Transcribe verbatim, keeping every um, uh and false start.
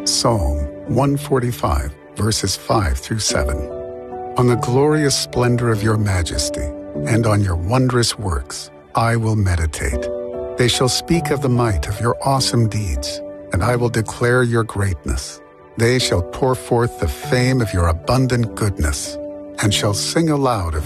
Psalm one forty-five, verses five through seven. On the glorious splendor of your majesty, and on your wondrous works, I will meditate. They shall speak of the might of your awesome deeds, and I will declare your greatness. They shall pour forth the fame of your abundant goodness, and shall sing aloud of